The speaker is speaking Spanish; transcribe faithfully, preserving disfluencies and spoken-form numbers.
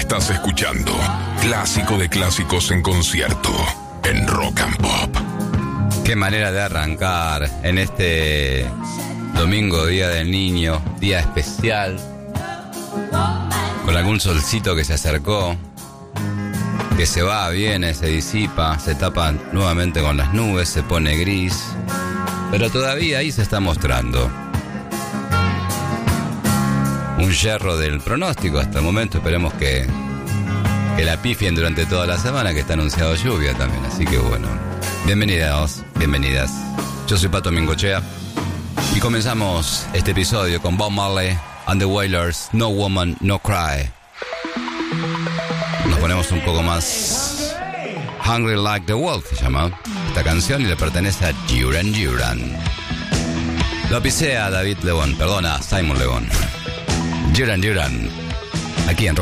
Estás escuchando Clásico de Clásicos en concierto en Rock and Pop. Qué manera de arrancar en este domingo, Día del Niño, día especial, con algún solcito que se acercó, que se va, viene, se disipa, se tapa nuevamente con las nubes, se pone gris, pero todavía ahí se está mostrando un yerro del pronóstico hasta el momento. Esperemos que, que la pifien durante toda la semana, que está anunciado lluvia también. Así que bueno, bienvenidos, bienvenidas. Yo soy Pato Mingochea y comenzamos este episodio con Bob Marley and the Wailers, No Woman, No Cry. Nos ponemos un poco más Hungry Like the Wolf, se llama esta canción, y le pertenece a Duran Duran. Lo pisé a David Lebón, perdona, Simon Lebón. Duran Duran, aquí en